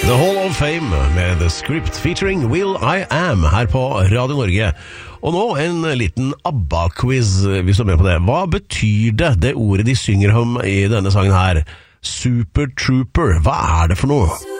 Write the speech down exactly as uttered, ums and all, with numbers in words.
The Hall of Fame med The Script featuring Will I Am her på Radio Norge. Og nå en liten ABBA-quiz, hvis du er med på det. Hva betyr det, det ordet de synger om i denne sangen her? Super Trooper, hva er det for noe?